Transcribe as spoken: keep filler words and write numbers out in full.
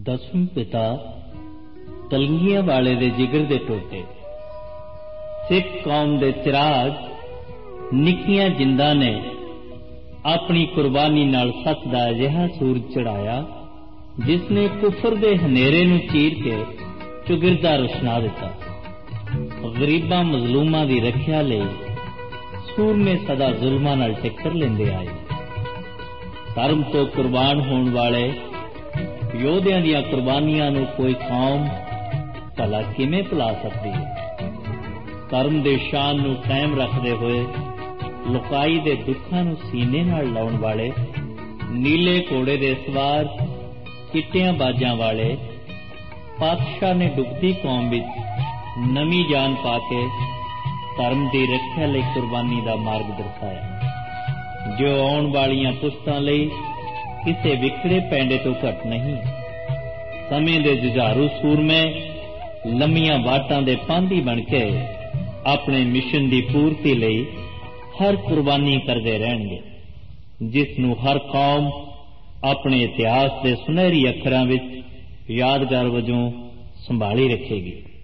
दसवें पिता कलंगियां वाले दे जिगर दे टोटे। सिख कौम दे चिराग निक्कियां जिंदा ने अपनी कुर्बानी नाल सच दा अजिहा सूरज चढ़ाया जिसने कुफर दे हनेरे नूं चीर के चुगिरदा रोशना दिता। गरीबां मजलूमां दी रखिया लई सूरमे सदा जुल्मां नाल टक्कर लेंदे आए। धर्म तो कुर्बान होने वाले योद्धियां दियां कुर्बानियां नूं कोई कौम भला किवें भुला सकदी है। धर्म दे शान नूं कायम रखदे होए लुकाई दे दुखां नूं सीने नाल लाउण वाले नीले घोड़े दे सवार चिट्टियां बाजां वाले पातशाह ने डुबदी कौम विच नवी जान पा के धर्म की रखिया लई कुर्बानी का मार्ग दर्शाया, जो आउण वालियां पुश्तां लई किसी विखड़े पैंडे तो घट नहीं। समय दे जुझारू सूरमे लंमियां वाटां दे पांधी बन के अपने मिशन की पूर्ति लई हर कुर्बानी करते रहणगे, जिसनूं हर कौम अपने इतिहास के सुनहरी अखरां विच यादगार वजों संभाली रखेगी।